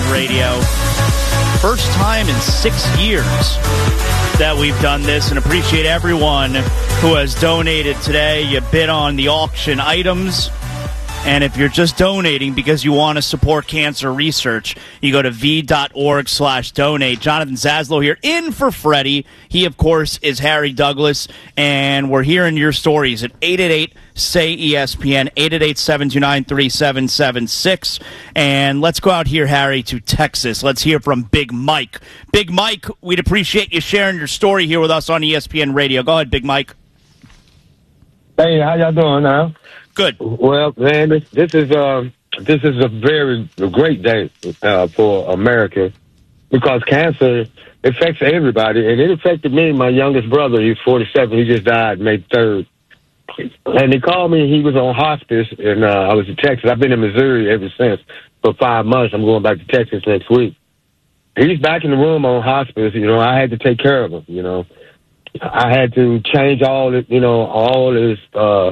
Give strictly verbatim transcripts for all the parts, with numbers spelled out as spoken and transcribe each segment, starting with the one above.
Radio. First time in six years that we've done this, and appreciate everyone who has donated today. You bid on the auction items. And if you're just donating because you want to support cancer research, you go to v.org slash donate. Jonathan Zaslow here, in for Freddie. He, of course, is Harry Douglas, and we're hearing your stories at eight eight eight, S A Y, E S P N, eight eight eight, seven two nine, three seven seven six. And let's go out here, Harry, to Texas. Let's hear from Big Mike. Big Mike, we'd appreciate you sharing your story here with us on E S P N Radio. Go ahead, Big Mike. Hey, how y'all doing now? Good. Well, man, this, this is uh, this is a very great day uh, for America because cancer affects everybody, and it affected me. My youngest brother, he's forty-seven. He just died May third, and he called me. He was on hospice, and uh, I was in Texas. I've been in Missouri ever since for five months. I'm going back to Texas next week. He's back in the room on hospice. You know, I had to take care of him. You know, I had to change all the, you know, all his. Uh,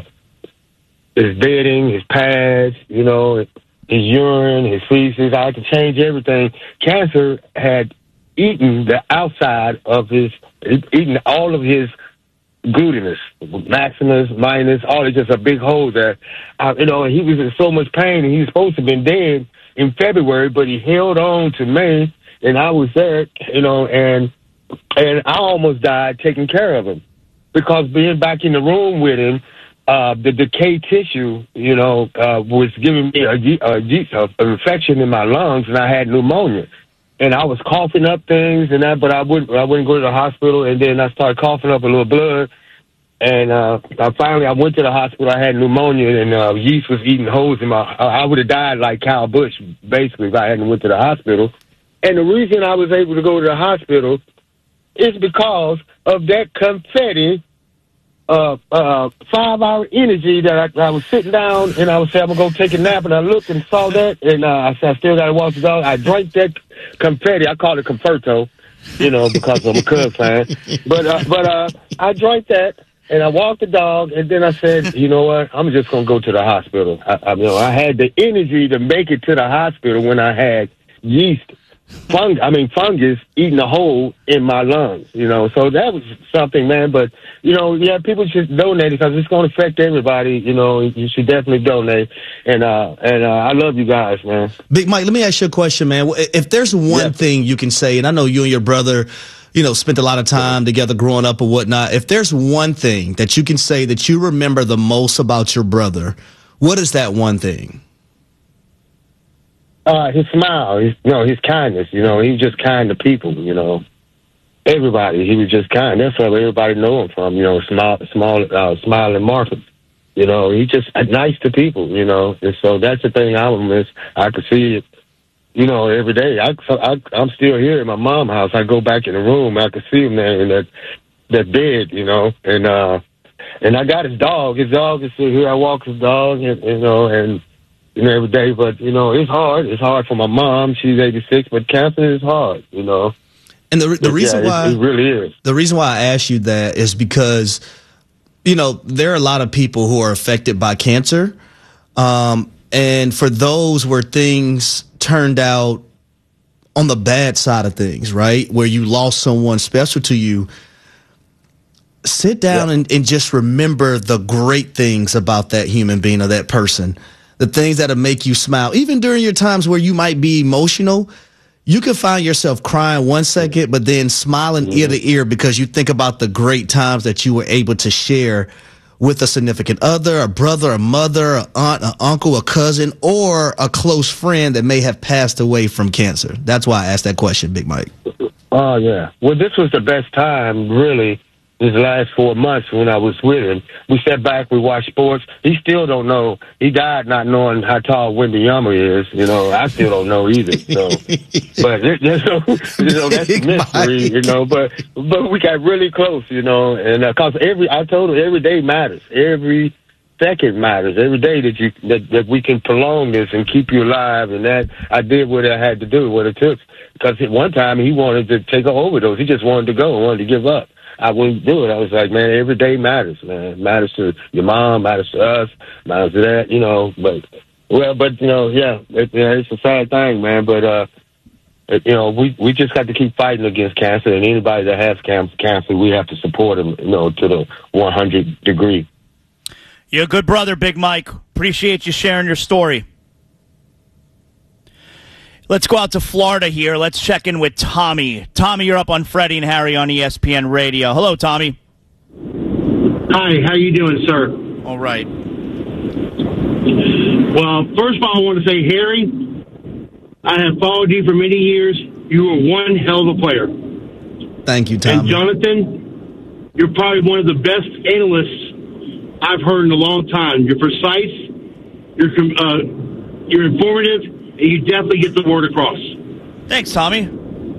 His bedding, his pads, you know, his urine, his feces. I had to change everything. Cancer had eaten the outside of his, eaten all of his glutinous, maximus, minus, all. It's just a big hole there. Uh, you know, he was in so much pain, and he was supposed to have been dead in February, but he held on to May, and I was there, you know, and and I almost died taking care of him because being back in the room with him, Uh, the decayed tissue, you know, uh, was giving me a, a, a, a infection in my lungs, and I had pneumonia. And I was coughing up things and that, but I wouldn't, I wouldn't go to the hospital. And then I started coughing up a little blood. And uh, I finally, I went to the hospital. I had pneumonia, and uh, yeast was eating holes in my. I, I would have died like Kyle Busch, basically, if I hadn't went to the hospital. And the reason I was able to go to the hospital is because of that confetti. Uh, uh, five hour energy that I, I was sitting down and I was saying, I'm going to go take a nap. And I looked and saw that. And uh, I said, I still got to walk the dog. I drank that confetti. I call it Conferto, you know, because I'm a Cubs fan. But, uh, but, uh, I drank that and I walked the dog. And then I said, you know what? I'm just going to go to the hospital. I, I, you know, I had the energy to make it to the hospital when I had yeast. Fung, I mean, fungus eating a hole in my lungs, you know. So that was something, man. But, you know, yeah, people should donate because it's going to affect everybody. You know, you should definitely donate. And uh, and uh, I love you guys, man. Big Mike, let me ask you a question, man. If there's one yeah. thing you can say, and I know you and your brother, you know, spent a lot of time together growing up or whatnot. If there's one thing that you can say that you remember the most about your brother, what is that one thing? Uh, his smile, his, you know, his kindness, you know, he was just kind to people, you know, everybody, he was just kind. That's where everybody know him from, you know, small, small, uh, smiling Marcus, you know, he just nice to people, you know, and so that's the thing I would miss. I could see it, you know, every day. I, I, I'm still here in my mom's house. I go back in the room, I could see him there in that, that bed, you know, and, uh, and I got his dog. His dog is still here. I walk his dog, and, you know, and, you know, every day, but, you know, it's hard. It's hard for my mom. She's eighty-six, but cancer is hard, you know. And the the but reason yeah, why it, it really is. The reason why I asked you that is because, you know, there are a lot of people who are affected by cancer. Um, and for those where things turned out on the bad side of things, right, where you lost someone special to you, sit down yeah. and, and just remember the great things about that human being or that person. The things that'll make you smile, even during your times where you might be emotional, you can find yourself crying one second, but then smiling mm-hmm. ear to ear because you think about the great times that you were able to share with a significant other, a brother, a mother, an aunt, an uncle, a cousin, or a close friend that may have passed away from cancer. That's why I asked that question, Big Mike. Oh, yeah. Well, this was the best time, really, these last four months when I was with him. We sat back, we watched sports. He still don't know. He died not knowing how tall Wembanyama is. You know, I still don't know either. So, but it, you know, you know, that's a mystery. You know, but but we got really close. You know, and uh, cause every I told him every day matters. Every second matters. Every day that you that, that we can prolong this and keep you alive. And that I did what I had to do, what it took. Because at one time he wanted to take an overdose. He just wanted to go, wanted to give up. I wouldn't do it. I was like, man, every day matters, man. It matters to your mom, matters to us, matters to that, you know. But, well, but, you know, yeah, it, yeah, it's a sad thing, man. But, uh, you know, we, we just got to keep fighting against cancer, and anybody that has cancer, we have to support them, you know, to the one hundred degree. You're a good brother, Big Mike. Appreciate you sharing your story. Let's go out to Florida here. Let's check in with Tommy. Tommy, you're up on Freddie and Harry on E S P N Radio. Hello, Tommy. Hi, how you doing, sir? All right. Well, first of all, I want to say, Harry, I have followed you for many years. You were one hell of a player. Thank you, Tommy. And Jonathan, you're probably one of the best analysts I've heard in a long time. You're precise, you're uh, you're informative, and you definitely get the word across. Thanks, Tommy.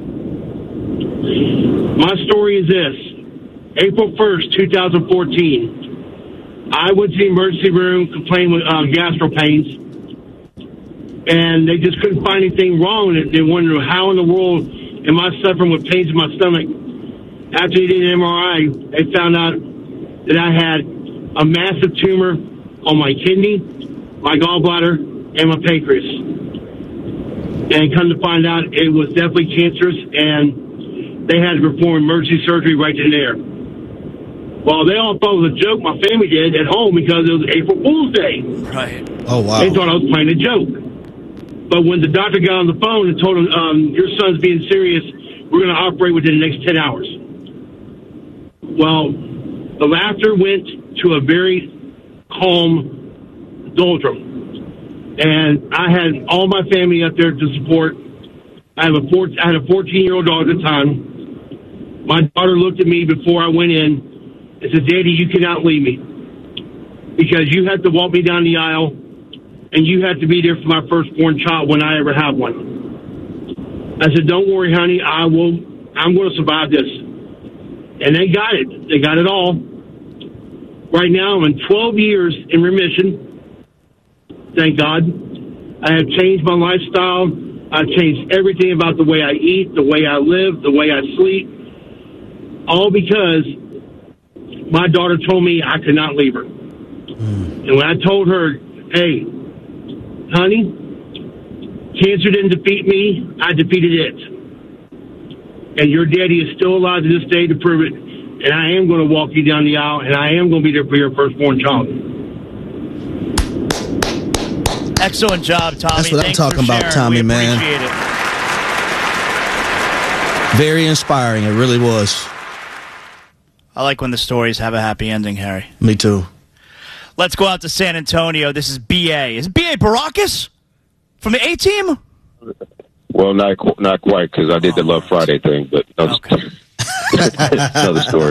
My story is this. April first, twenty fourteen, I went to the emergency room complaining with uh, gastro pains, and they just couldn't find anything wrong. They wondered how in the world am I suffering with pains in my stomach. After they did an M R I, they found out that I had a massive tumor on my kidney, my gallbladder, and my pancreas. And come to find out, it was definitely cancerous, and they had to perform emergency surgery right then and there. Well, they all thought it was a joke, my family did, at home, because it was April Fool's Day. Right. Oh, wow. They thought I was playing a joke. But when the doctor got on the phone and told him, um, your son's being serious, we're going to operate within the next ten hours. Well, the laughter went to a very calm doldrum. And I had all my family up there to support. I have a four, I had a fourteen-year-old daughter at the time. My daughter looked at me before I went in and said, Daddy, you cannot leave me, because you have to walk me down the aisle, and you have to be there for my firstborn child when I ever have one. I said, don't worry, honey, I will, I'm going to survive this. And they got it. They got it all. Right now, I'm in twelve years in remission. Thank God. I have changed my lifestyle. I've changed everything about the way I eat, the way I live, the way I sleep, all because my daughter told me I could not leave her. Mm. And when I told her, hey, honey, cancer didn't defeat me, I defeated it. And your daddy is still alive to this day to prove it. And I am going to walk you down the aisle, and I am going to be there for your firstborn child. Excellent job, Tommy. That's what Thanks I'm talking about, Tommy, we man. Appreciate it. Very inspiring. It really was. I like when the stories have a happy ending, Harry. Me too. Let's go out to San Antonio. This is B A. Is it B A Baracus from the A-Team? Well, not not quite, because I did the Love Friday thing, but another, okay. another story.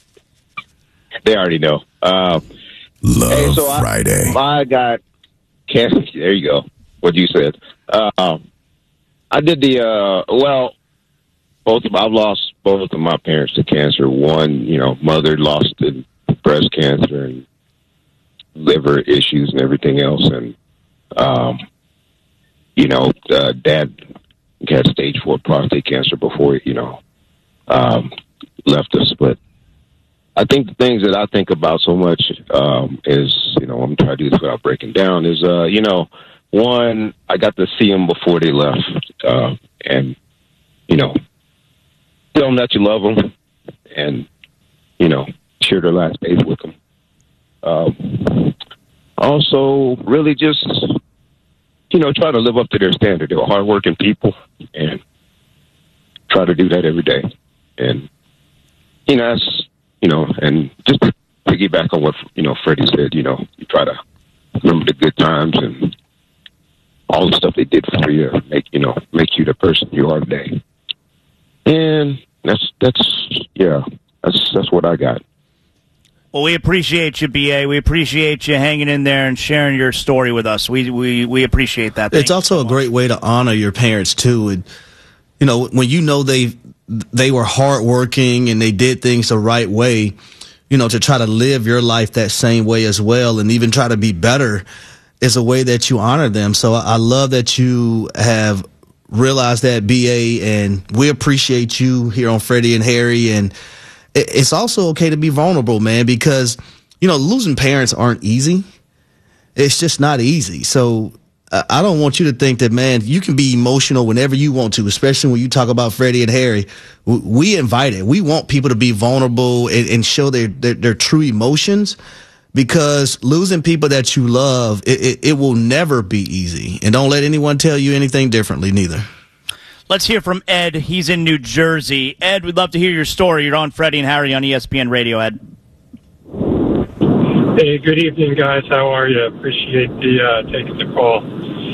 They already know. Uh, Love hey, so Friday. I, I got cancer. There you go. What you said. Uh, I did the uh, well. Both of, I've lost both of my parents to cancer. One, you know, mother lost to breast cancer and liver issues and everything else, and um, you know, uh, dad had stage four prostate cancer before you know um, left us. But I think the things that I think about so much um, is, you know, I'm trying to do this without breaking down. Is uh, you know, one, I got to see them before they left, uh, and you know. Tell them that you love them, and you know, share their last days with them. Um, also, really just you know, try to live up to their standard. They were hardworking people, and try to do that every day. And you know, that's you know, and just to piggyback on what you know Freddie said. You know, you try to remember the good times and all the stuff they did for you, make you know, make you the person you are today. And that's that's yeah, that's that's what I got. Well, we appreciate you, B A. We appreciate you hanging in there and sharing your story with us. We we we appreciate that. Thank it's also so a great way to honor your parents too. And you know, when you know they they were hardworking and they did things the right way, you know, to try to live your life that same way as well, and even try to be better, is a way that you honor them. So I, I love that you have realize that, B A, and we appreciate you here on Freddie and Harry. And it's also okay to be vulnerable, man, because, you know, losing parents aren't easy. It's just not easy. So I don't want you to think that, man, you can be emotional whenever you want to, especially when you talk about Freddie and Harry. We invite it. We want people to be vulnerable and, and show their, their, their true emotions, because losing people that you love, it, it, it will never be easy. And don't let anyone tell you anything differently, neither. Let's hear from Ed. He's in New Jersey. Ed, we'd love to hear your story. You're on Freddie and Harry on E S P N Radio, Ed. Hey, good evening, guys. How are you? Appreciate the uh, taking the call.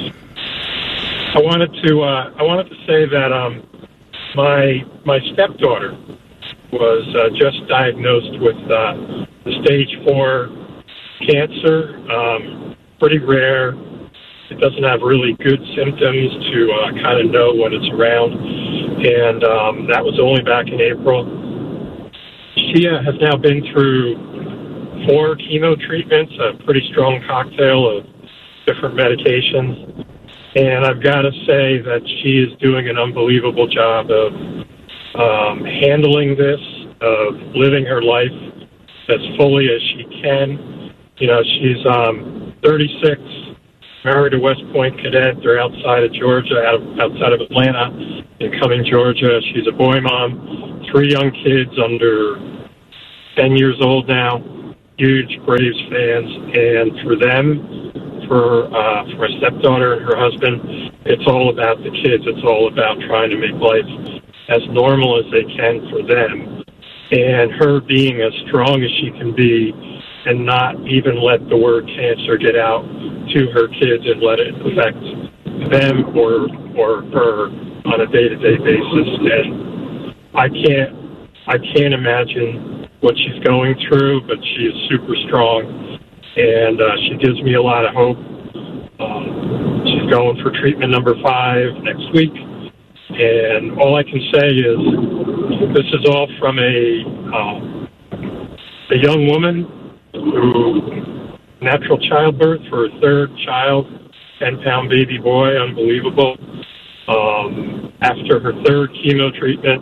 I wanted to uh, I wanted to say that um, my my stepdaughter was uh, just diagnosed with uh, the stage four cancer. Um, pretty rare. It doesn't have really good symptoms to uh, kind of know what it's around, and um, that was only back in April. She uh, has now been through four chemo treatments, a pretty strong cocktail of different medications. And I've got to say that she is doing an unbelievable job of um, handling this, of living her life as fully as she can. You know, she's um, thirty-six, married a West Point cadet. They're outside of Georgia, out of, outside of Atlanta, in Cumming, Georgia. She's a boy mom, three young kids under ten years old now, huge Braves fans. And for them, for uh, for my stepdaughter and her husband, it's all about the kids. It's all about trying to make life as normal as they can for them. And her being as strong as she can be and not even let the word cancer get out to her kids and let it affect them or or her on a day-to-day basis. And I can't I can't imagine what she's going through, but she is super strong. And uh, she gives me a lot of hope. Um, she's going for treatment number five next week. And all I can say is this is all from a, um, a young woman who, natural childbirth for her third child, ten-pound baby boy, unbelievable. Um, after her third chemo treatment,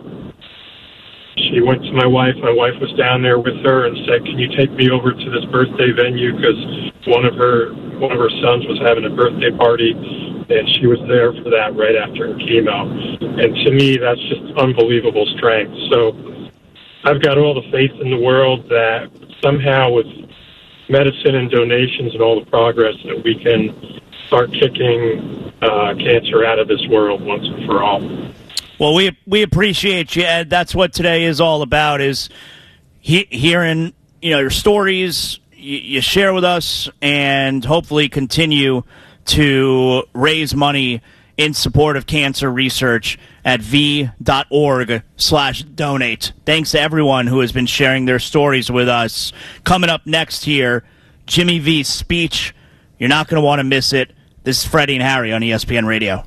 she went to my wife. My wife was down there with her and said, "Can you take me over to this birthday venue?" Because one of her one of her sons was having a birthday party, and she was there for that right after her chemo. And to me, that's just unbelievable strength. So I've got all the faith in the world that somehow with medicine and donations and all the progress that we can start kicking uh, cancer out of this world once and for all. Well, we we appreciate you, Ed. That's what today is all about, is he, hearing, you know, your stories you, you share with us, and hopefully continue to raise money in support of cancer research at v.org slash donate. Thanks to everyone who has been sharing their stories with us. Coming up next here, Jimmy V's speech. You're not going to want to miss it. This is Freddie and Harry on E S P N Radio.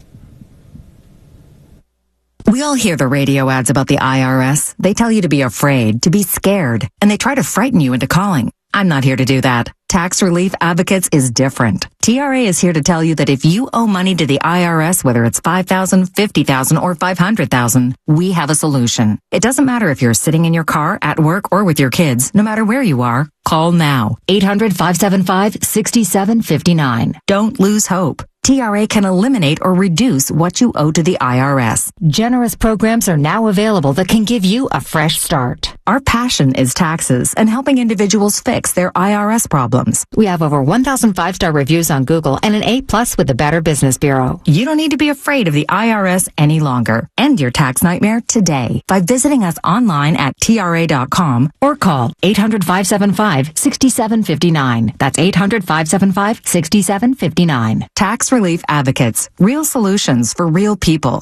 We all hear the radio ads about the I R S. They tell you to be afraid, to be scared, and they try to frighten you into calling. I'm not here to do that. Tax Relief Advocates is different. T R A is here to tell you that if you owe money to the I R S, whether it's five thousand dollars, fifty thousand dollars, or five hundred thousand dollars, we have a solution. It doesn't matter if you're sitting in your car, at work, or with your kids. No matter where you are, call now. eight hundred, five seven five, six seven five nine. Don't lose hope. T R A can eliminate or reduce what you owe to the I R S. Generous programs are now available that can give you a fresh start. Our passion is taxes and helping individuals fix their I R S problems. We have over one thousand five-star reviews on Google and an A plus with the Better Business Bureau. You don't need to be afraid of the I R S any longer. End your tax nightmare today by visiting us online at T R A dot com or call eight hundred, five seven five, six seven five nine. That's eight hundred, five seven five, six seven five nine. Tax Relief Advocates. Real solutions for real people.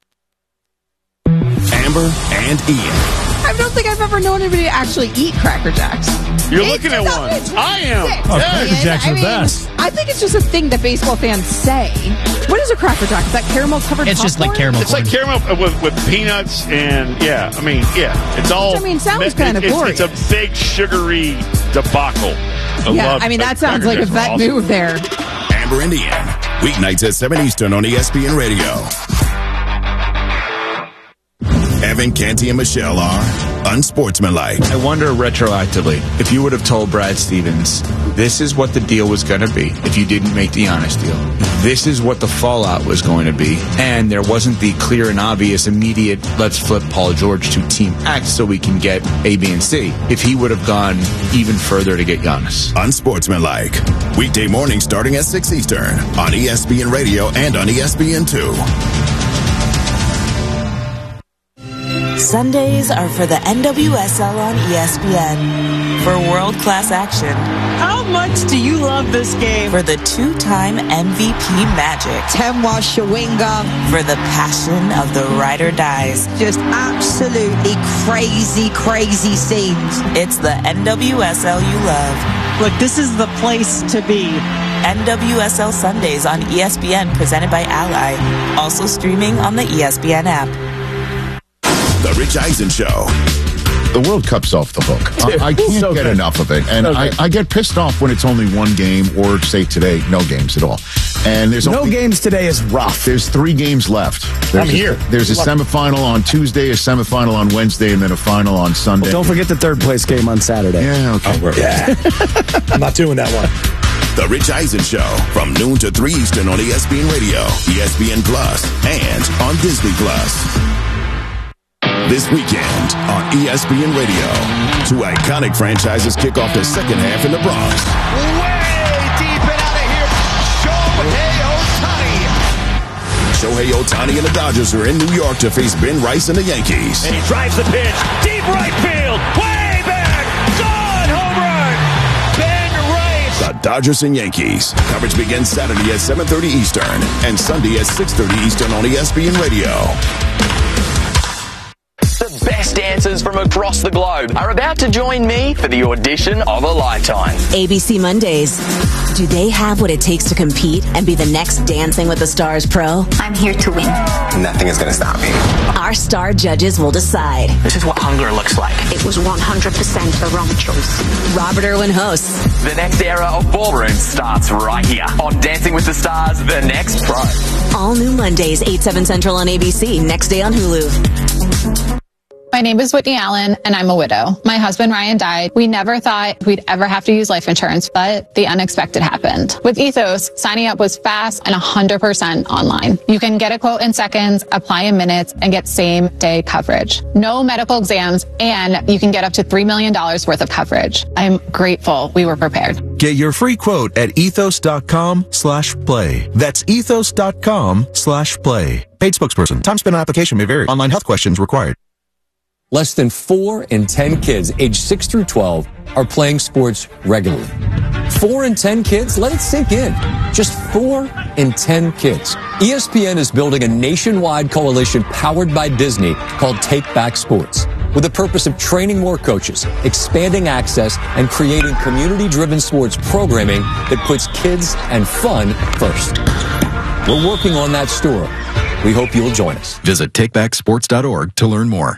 Amber and Ian. I don't think I've ever known anybody to actually eat Cracker Jacks. You're It's looking at one. I am. Oh, Cracker Jacks are I the mean, best. I think it's just a thing that baseball fans say. What is a Cracker Jack? Is that caramel covered It's just like popcorn? caramel It's corn. like caramel with, with peanuts and, yeah, I mean, yeah. It's all. Which, I mean, sounds it- kind of it's, glorious. It's a big sugary debacle. I Yeah, love I mean, that sounds Cracker like a Jacks are vet awesome. move there. Amber and Ian. Weeknights at seven Eastern on E S P N Radio. Evan Kevin, Canty, and Michelle are unsportsmanlike. I wonder retroactively, if you would have told Brad Stevens, this is what the deal was going to be if you didn't make the Giannis deal. This is what the fallout was going to be. And there wasn't the clear and obvious immediate, let's flip Paul George to Team X so we can get A, B, and C. If he would have gone even further to get Giannis. Unsportsmanlike. Weekday morning starting at six Eastern on E S P N Radio and on E S P N two. Sundays are for the N W S L on E S P N. For world-class action. How much do you love this game? For the two-time M V P Magic. Temwa Shawinga. For the passion of the ride or dies. Just absolutely crazy, crazy scenes. It's the N W S L you love. Look, this is the place to be. N W S L Sundays on E S P N, presented by Ally. Also streaming on the E S P N app. The Rich Eisen Show. The World Cup's off the hook. I, I can't so get good. enough of it. And So I, I get pissed off when it's only one game, or say today, no games at all. And there's no only, games today is rough. There's three games left. There's I'm a, here. There's a semifinal on Tuesday, a semifinal on Wednesday, and then a final on Sunday. Well, don't forget the third place game on Saturday. Yeah, okay. Oh, yeah. I'm not doing that one. The Rich Eisen Show from noon to three Eastern on E S P N Radio, E S P N Plus, and on Disney Plus. This weekend on E S P N Radio, two iconic franchises kick off the second half in the Bronx. Way deep and out of here, Shohei Ohtani. Shohei Ohtani and the Dodgers are in New York to face Ben Rice and the Yankees. And he drives the pitch, deep right field, way back, gone, home run, Ben Rice. The Dodgers and Yankees. Coverage begins Saturday at seven thirty Eastern and Sunday at six thirty Eastern on E S P N Radio. The best dancers from across the globe are about to join me for the audition of a lifetime. A B C Mondays. Do they have what it takes to compete and be the next Dancing with the Stars pro? I'm here to win. Nothing is going to stop me. Our star judges will decide. This is what hunger looks like. It was one hundred percent the wrong choice. Robert Irwin hosts. The next era of ballroom starts right here on Dancing with the Stars, The Next Pro. All new Mondays, eight, seven Central on A B C. Next day on Hulu. My name is Whitney Allen, and I'm a widow. My husband, Ryan, died. We never thought we'd ever have to use life insurance, but the unexpected happened. With Ethos, signing up was fast and one hundred percent online. You can get a quote in seconds, apply in minutes, and get same-day coverage. No medical exams, and you can get up to three million dollars worth of coverage. I'm grateful we were prepared. Get your free quote at ethos.com slash play. That's ethos.com slash play. Paid spokesperson. Time spent on application may vary. Online health questions required. Less than four in ten kids aged six through twelve are playing sports regularly. Four in ten kids? Let it sink in. Just four in ten kids. E S P N is building a nationwide coalition powered by Disney called Take Back Sports, with the purpose of training more coaches, expanding access, and creating community-driven sports programming that puts kids and fun first. We're working on that story. We hope you'll join us. Visit take back sports dot org to learn more.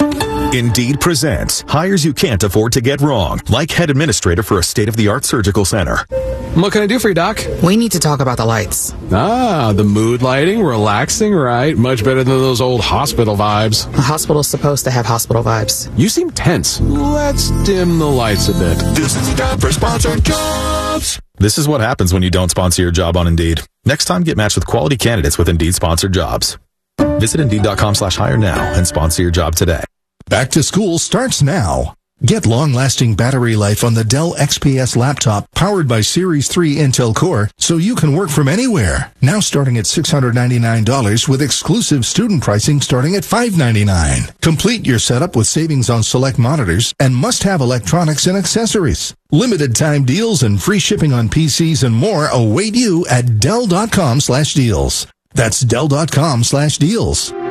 Indeed presents hires you can't afford to get wrong, like head administrator for a state-of-the-art surgical center. What can I do for you, Doc? We need to talk about the lights. Ah, the mood lighting, relaxing, right? Much better than those old hospital vibes. A hospital's supposed to have hospital vibes. You seem tense. Let's dim the lights a bit. This is time for sponsored jobs. This is what happens when you don't sponsor your job on Indeed. Next time, get matched with quality candidates with Indeed sponsored jobs. Visit Indeed.com slash hire now and sponsor your job today. Back to school starts now. Get long-lasting battery life on the Dell X P S laptop powered by Series three Intel Core so you can work from anywhere. Now starting at six hundred ninety-nine dollars with exclusive student pricing starting at five hundred ninety-nine dollars. Complete your setup with savings on select monitors and must-have electronics and accessories. Limited time deals and free shipping on P Cs and more await you at Dell.com slash deals. That's Dell.com slash deals.